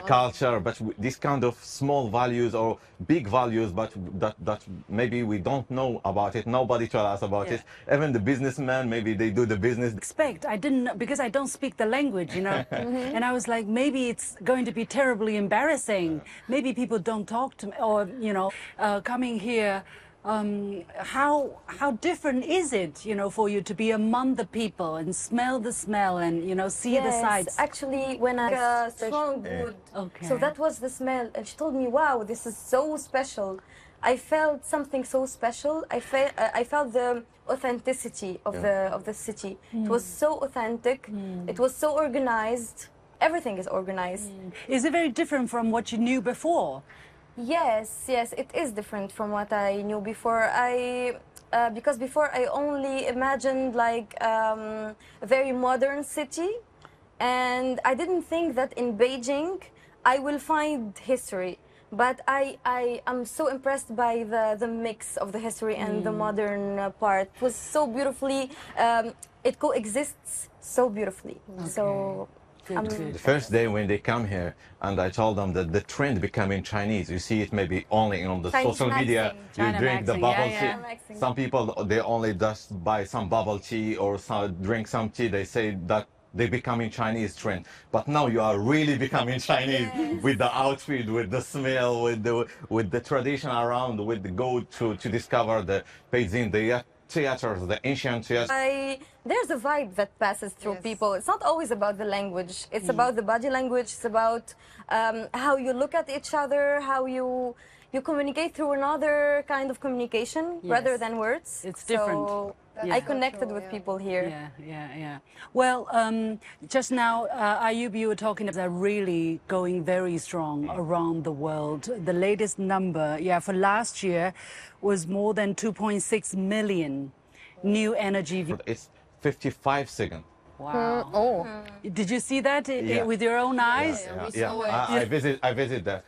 culture, but this kind of small values or big values, but that maybe we don't know about it. Nobody tell us about it. Even the businessmen, maybe they do the business. I didn't know, because I don't speak the language, you know. And I was like, maybe it's going to be terribly embarrassing. Maybe people don't talk to me, or, you know, coming here. How different is it, you know, for you to be among the people and smell the smell and, you know, see the sights? Actually, when I strong wood, so that was the smell, and she told me, "Wow, this is so special." I felt something so special. I felt the authenticity of the city. It was so authentic. It was so organized. Everything is organized. Is it very different from what you knew before? Yes, it is different from what I knew before. Because before I only imagined like a very modern city, and I didn't think that in Beijing I will find history. But I am so impressed by the mix of the history and the modern part. It was so beautifully, it coexists so beautifully. Okay. So. The first day when they come here, and I told them that the trend becoming Chinese, you see it maybe only on the Chinese social media, you drink the bubble tea. Some people, they only just buy some bubble tea or drink some tea, they say that they becoming Chinese trend. But now you are really becoming Chinese with the outfit, with the smell, with the tradition around, with the go to discover the Beijing, the theaters, the ancient theaters. There's a vibe that passes through people. It's not always about the language. It's about the body language. It's about how you look at each other, how you communicate through another kind of communication rather than words. It's different. So I connected with people here. Yeah. Well, just now, Ayub, you were talking about really going very strong around the world. The latest number, for last year was more than 2.6 million new energy. It's 55 seconds. Wow. Did you see that with your own eyes? I visit that.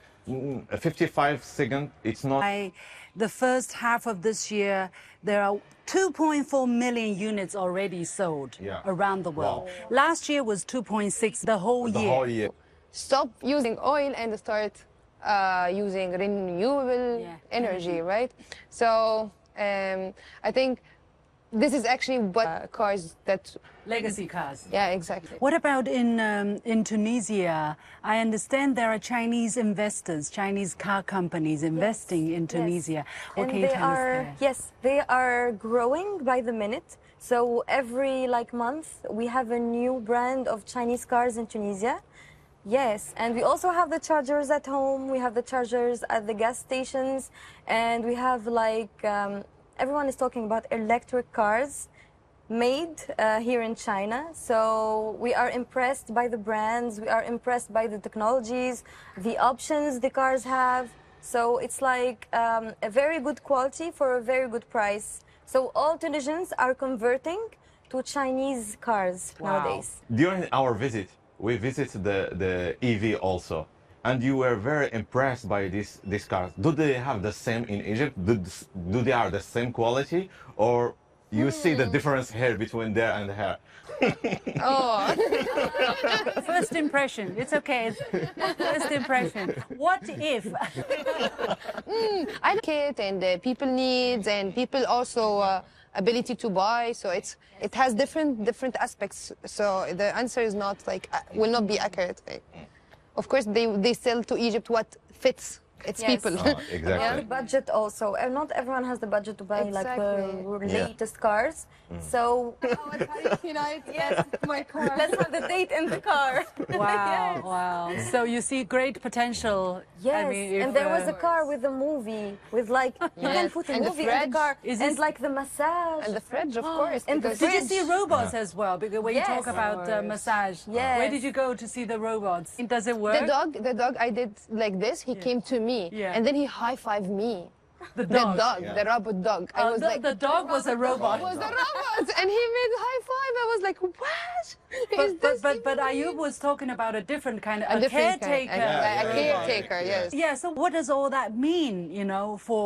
55 seconds, it's not... The first half of this year, there are 2.4 million units already sold around the world. Wow. Last year was 2.6 the whole year. Stop using oil and start using renewable energy, right? So I think this is actually what cars that... Legacy cars. Yeah, exactly. What about in Tunisia? I understand there are Chinese investors, Chinese car companies investing in Tunisia. What can you tell us there? Yes, they are growing by the minute. So every month we have a new brand of Chinese cars in Tunisia. Yes, and we also have the chargers at home. We have the chargers at the gas stations, and we have everyone is talking about electric cars made here in China. So we are impressed by the brands, we are impressed by the technologies, the options the cars have. So it's like a very good quality for a very good price. So all Tunisians are converting to Chinese cars nowadays. During our visit, we visited the EV also. And you were very impressed by these cars. Do they have the same in Egypt? Do they are the same quality? Or you see the difference here between there and here? First impression. It's okay. First impression. What if? I like it, and people needs, and people also ability to buy. So it has different aspects. So the answer is not will not be accurate. Of course, they sell to Egypt what fits its people. Exactly. The budget also. Not everyone has the budget to buy the latest cars. So yes, my car. Let's have the date in the car. Wow, wow. So you see great potential. Yes, I mean, and there was a car with a movie with you can put a movie in the car and the massage and the fridge, of course. And did you see robots as well? Because when you talk about massage, where did you go to see the robots? Does it work? The dog. I did like this. He came to me, and then he high-fived me. The dog, the robot dog. I was the dog was a robot. Was the robot, and he made high five. I was like, what? But Ayub was talking about a different kind of caretaker. A caretaker, yes. Yeah. So what does all that mean? You know, for